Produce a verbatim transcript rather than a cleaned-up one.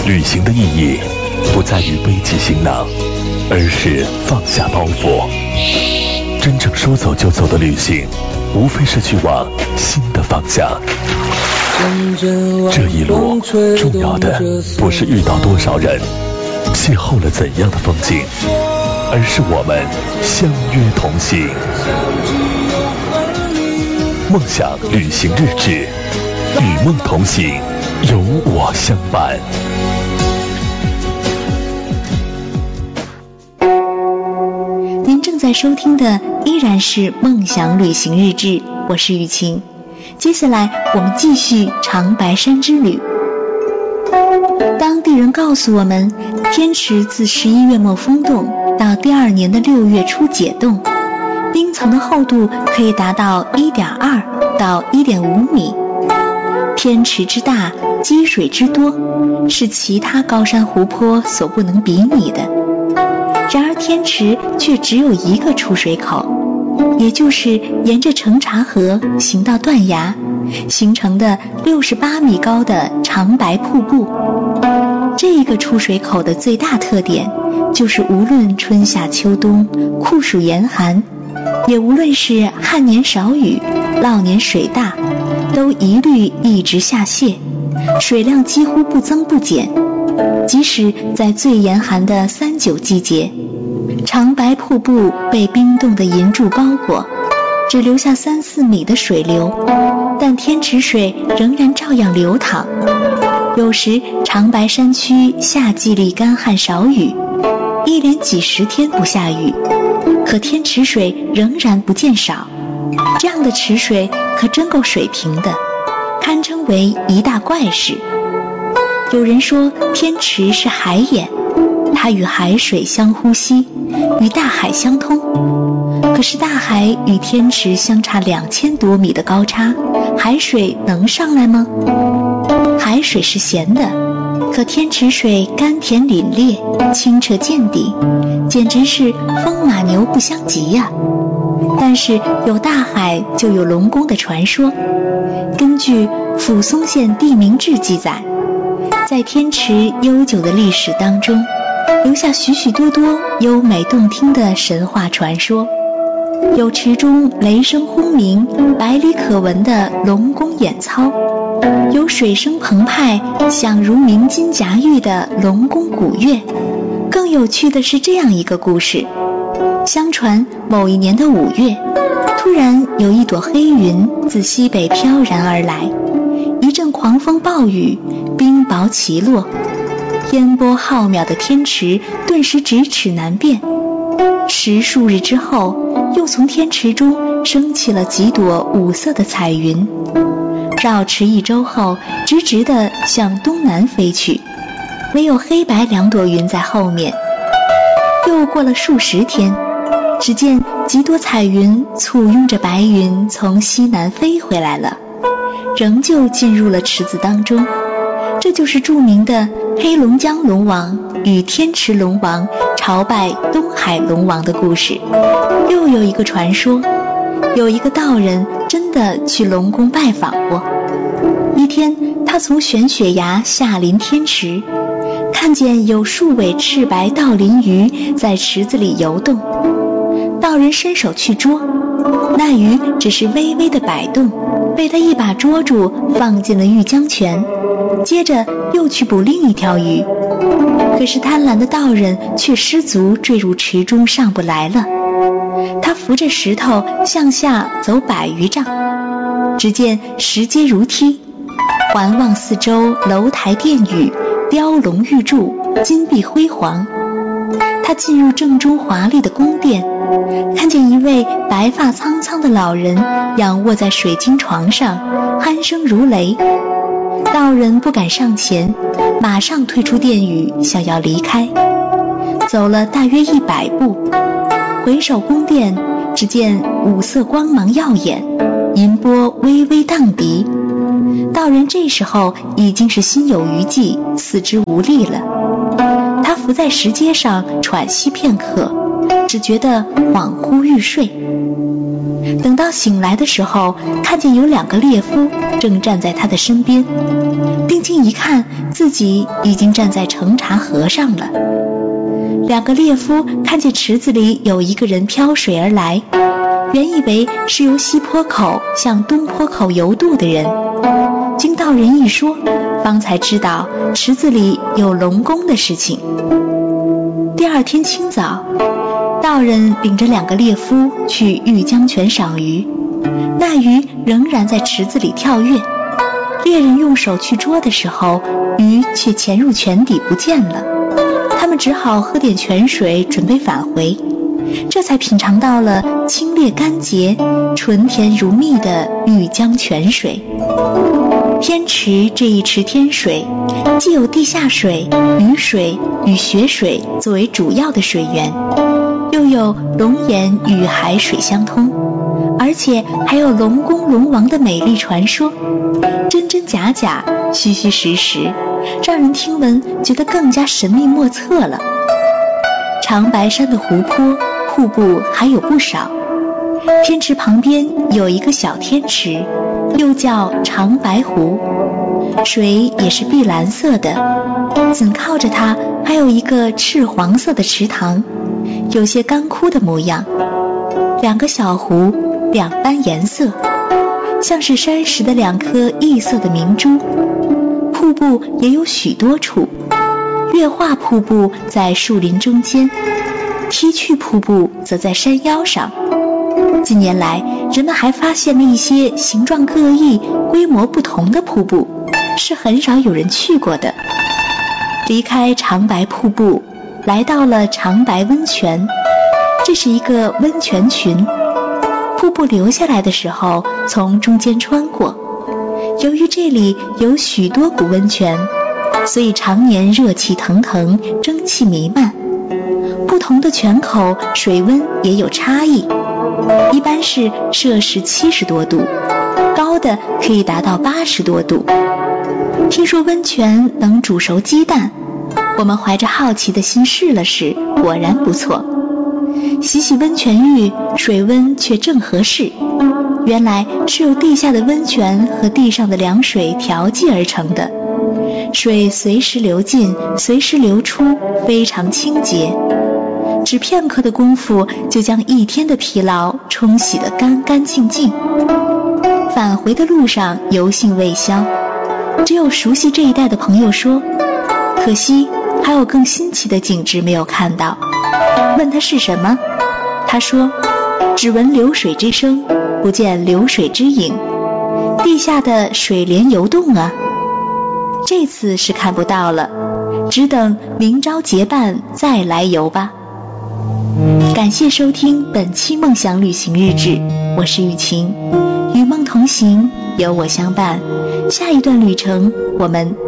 旅行的意义不在于背起行囊，而是放下包袱。真正说走就走的旅行，无非是去往新的方向。这一路重要的不是遇到多少人，邂逅了怎样的风景，而是我们相约同行。梦想旅行日志，与梦同行，有我相伴。 您正在收听的依然是梦想旅行日志，我是雨晴。接下来我们继续长白山之旅。当地人告诉我们，天池自十一月末封冻到第二年的六月初解冻，冰层的厚度可以达到 一点二到一点五米。天池之大，积水之多，是其他高山湖泊所不能比拟的。然而天池却只有一个出水口，也就是沿着成茶河行到断崖形成的六十八米高的长白瀑布。这个出水口的最大特点就是无论春夏秋冬，酷暑严寒，也无论是旱年少雨，涝年水大，都一律一直下泻，水量几乎不增不减。即使在最严寒的三九季节，长白瀑布被冰冻的银柱包裹，只留下三四米的水流，但天池水仍然照样流淌。有时长白山区夏季里干旱少雨，一连几十天不下雨，可天池水仍然不见少。这样的池水可真够水平的，堪称为一大怪事。有人说天池是海眼，它与海水相呼吸，与大海相通。可是大海与天池相差两千多米的高差，海水能上来吗？海水是咸的，可天池水甘甜凛冽，清澈见底，简直是风马牛不相及呀、啊。但是有大海就有龙宫的传说。根据抚松县地名志记载，在天池悠久的历史当中，留下许许多多优美动听的神话传说。有池中雷声轰鸣，百里可闻的龙宫演操，有水声澎湃，响如鸣金夹玉的龙宫古乐。更有趣的是这样一个故事：相传某一年的五月，突然有一朵黑云自西北飘然而来，一阵狂风暴雨，冰雹齐落，烟波浩渺的天池顿时咫尺难辨。十数日之后，又从天池中升起了几朵五色的彩云，绕池一周后，直直地向东南飞去，唯有黑白两朵云在后面。又过了数十天，只见几朵彩云簇拥着白云从西南飞回来了，仍旧进入了池子当中。这就是著名的黑龙江龙王与天池龙王朝拜东海龙王的故事。又有一个传说，有一个道人真的去龙宫拜访过。一天，他从玄雪崖下临天池，看见有数尾赤白道鳞鱼在池子里游动。道人伸手去捉，那鱼只是微微的摆动，被他一把捉住，放进了玉浆泉。接着又去捕另一条鱼，可是贪婪的道人却失足坠入池中，上不来了。他扶着石头向下走百余丈，只见石阶如梯，环望四周，楼台殿宇，雕龙玉柱，金碧辉煌。他进入正中华丽的宫殿，看见一位白发苍苍的老人仰卧在水晶床上，鼾声如雷。道人不敢上前，马上退出殿宇，想要离开。走了大约一百步，回首宫殿，只见五色光芒耀眼，银波微微荡涤。道人这时候已经是心有余悸，四肢无力了。他伏在石阶上喘息片刻，只觉得恍惚欲睡。 等到醒来的时候，看见有两个猎夫正站在他的身边，定睛一看，自己已经站在澄茶河上了。两个猎夫看见池子里有一个人飘水而来，原以为是由西坡口向东坡口游渡的人，经道人一说，方才知道池子里有龙宫的事情。第二天清早，道人领着两个猎夫去玉江泉赏鱼，那鱼仍然在池子里跳跃，猎人用手去捉的时候，鱼却潜入泉底不见了，他们只好喝点泉水准备返回，这才品尝到了清冽甘洁、纯甜如蜜的玉江泉水。天池这一池天水，既有地下水、雨水与雪水作为主要的水源，又有龙岩与海水相通，而且还有龙宫龙王的美丽传说，真真假假，虚虚实实，让人听闻觉得更加神秘莫测了。长白山的湖泊、瀑布还有不少，天池旁边有一个小天池，又叫长白湖，水也是碧蓝色的，紧靠着它还有一个赤黄色的池塘，有些干枯的模样。两个小湖，两般颜色，像是山石的两颗异色的明珠。瀑布也有许多处，月化瀑布在树林中间，梯去瀑布则在山腰上。近年来，人们还发现了一些形状各异、规模不同的瀑布，是很少有人去过的。离开长白瀑布，来到了长白温泉，这是一个温泉群，瀑布流下来的时候从中间穿过。由于这里有许多股温泉，所以常年热气腾腾，蒸汽弥漫。不同的泉口水温也有差异，一般是摄氏七十多度，高的可以达到八十多度。听说温泉能煮熟鸡蛋，我们怀着好奇的心试了试，果然不错。洗洗温泉浴，水温却正合适，原来是由地下的温泉和地上的凉水调剂而成的，水随时流进，随时流出，非常清洁。只片刻的功夫，就将一天的疲劳冲洗得干干净净。返回的路上油兴未消，只有熟悉这一带的朋友说，可惜还有更新奇的景致没有看到。问他是什么，他说，只闻流水之声，不见流水之影，地下的水帘游动啊。这次是看不到了，只等明朝结伴再来游吧。感谢收听本期梦想旅行日志，我是雨晴，与梦同行，有我相伴，下一段旅程我们